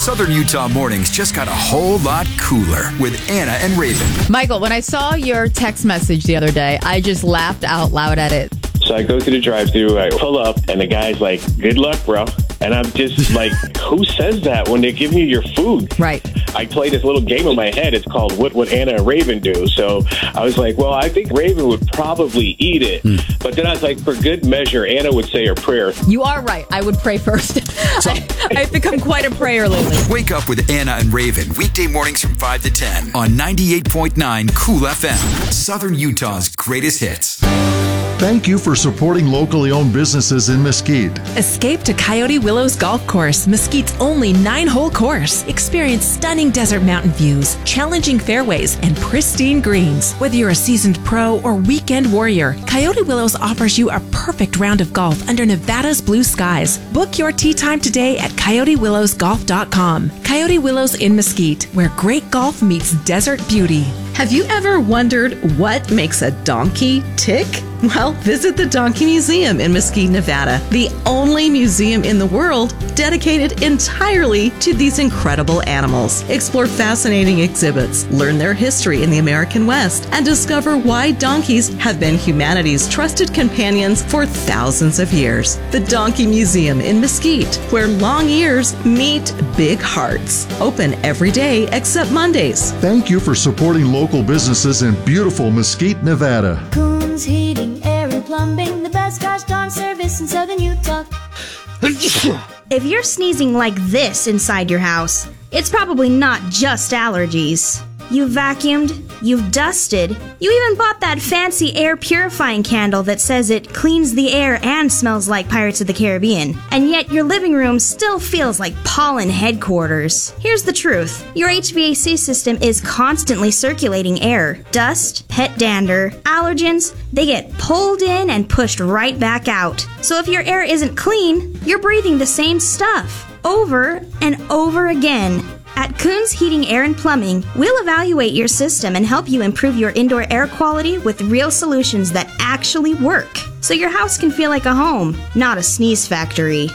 Southern Utah mornings just got a whole lot cooler with Anna and Raven. Michael, when I saw your text message the other day, I just laughed out loud at it. So I go to the drive-thru, I pull up, and the guy's like, "Good luck, bro." And I'm just like, who says that when they're giving you your food? Right. I play this little game in my head. It's called What Would Anna and Raven Do? So I was like, well, I think Raven would probably eat it. But then I was like, for good measure, Anna would say her prayer. You are right. I would pray first. I've become quite a prayer lately. Wake up with Anna and Raven, weekday mornings from 5 to 10 on 98.9 Cool FM, Southern Utah's greatest hits. Thank you for supporting locally owned businesses in Mesquite. Escape to Coyote Willows Golf Course, Mesquite's only 9-hole course. Experience stunning desert mountain views, challenging fairways, and pristine greens. Whether you're a seasoned pro or weekend warrior, Coyote Willows offers you a perfect round of golf under Nevada's blue skies. Book your tee time today at CoyoteWillowsGolf.com. Coyote Willows in Mesquite, where great golf meets desert beauty. Have you ever wondered what makes a donkey tick? Well, visit the Donkey Museum in Mesquite, Nevada, the only museum in the world dedicated entirely to these incredible animals. Explore fascinating exhibits, learn their history in the American West, and discover why donkeys have been humanity's trusted companions for thousands of years. The Donkey Museum in Mesquite, where long ears meet big hearts. Open every day except Mondays. Thank you for supporting local businesses in beautiful Mesquite, Nevada. Coons Heating, Air, and Plumbing, the best gosh darn service in Southern Utah. If you're sneezing like this inside your house, it's probably not just allergies. You've vacuumed, you've dusted, you even bought that fancy air purifying candle that says it cleans the air and smells like Pirates of the Caribbean. And yet your living room still feels like pollen headquarters. Here's the truth. Your HVAC system is constantly circulating air. Dust, pet dander, allergens, they get pulled in and pushed right back out. So if your air isn't clean, you're breathing the same stuff over and over again. At Coons Heating, Air, and Plumbing, we'll evaluate your system and help you improve your indoor air quality with real solutions that actually work, so your house can feel like a home, not a sneeze factory.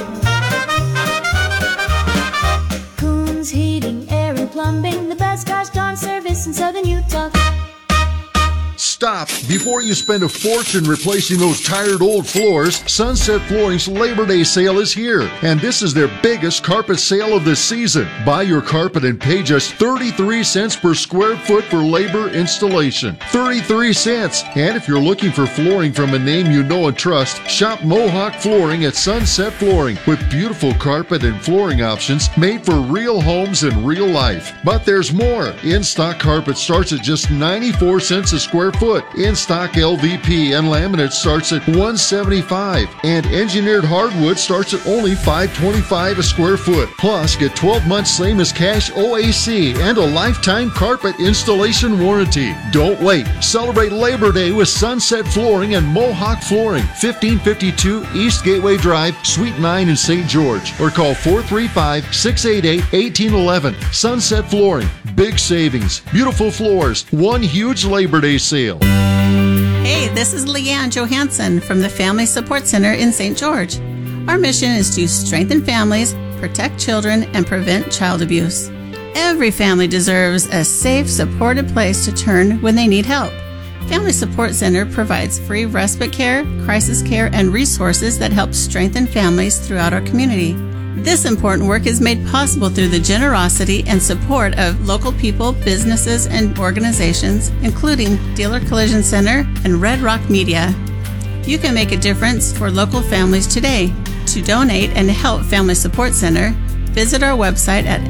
Coons Heating, Air, and Plumbing, the best gosh darn service in Southern Utah. Stop before you spend a fortune replacing those tired old floors. Sunset Flooring's Labor Day sale is here, and this is their biggest carpet sale of the season. Buy your carpet and pay just 33 cents per square foot for labor installation. 33 cents! And if you're looking for flooring from a name you know and trust, shop Mohawk Flooring at Sunset Flooring with beautiful carpet and flooring options made for real homes in real life. But there's more. In-stock carpet starts at just 94 cents a square foot. In-stock LVP and laminate starts at $175, and engineered hardwood starts at only $525 a square foot. Plus, get 12 months same as cash OAC and a lifetime carpet installation warranty. Don't wait. Celebrate Labor Day with Sunset Flooring and Mohawk Flooring, 1552 East Gateway Drive, Suite 9 in St. George, or call 435-688-1811. Sunset Flooring, big savings, beautiful floors, one huge Labor Day sale. Hey, this is Leanne Johansson from the Family Support Center in St. George. Our mission is to strengthen families, protect children, and prevent child abuse. Every family deserves a safe, supported place to turn when they need help. Family Support Center provides free respite care, crisis care, and resources that help strengthen families throughout our community. This important work is made possible through the generosity and support of local people, businesses, and organizations, including Dealer Collision Center and Red Rock Media. You can make a difference for local families today. To donate and help Family Support Center, visit our website at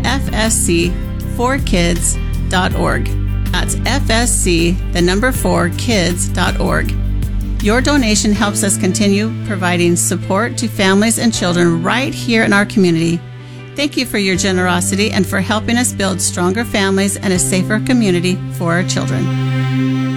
fsc4kids.org. That's fsc4kids.org. Your donation helps us continue providing support to families and children right here in our community. Thank you for your generosity and for helping us build stronger families and a safer community for our children.